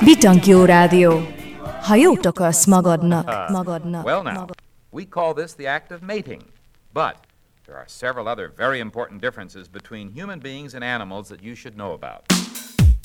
Bitankió Rádió. Ha jót akarsz magadnak. Well now, we call this the act of mating. But there are several other very important differences between human beings and animals that you should know about.